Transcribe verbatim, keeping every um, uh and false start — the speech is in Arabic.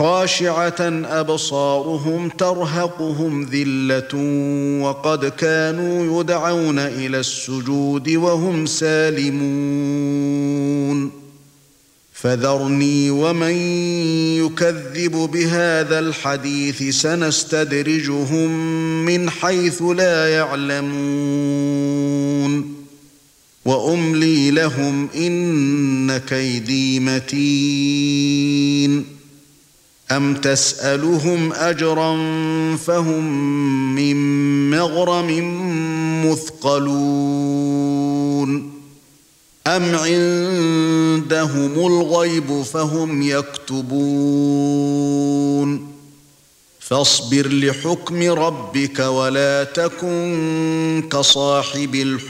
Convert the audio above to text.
خاشعة أبصارهم ترهقهم ذلة وقد كانوا يدعون إلى السجود وهم سالمون فذرني ومن يكذب بهذا الحديث سنستدرجهم من حيث لا يعلمون وأملي لهم إن كيدي متين أم تسألهم أجرا فهم من مغرم مثقلون أم عندهم الغيب فهم يكتبون فاصبر لحكم ربك ولا تكن كصاحب الحوت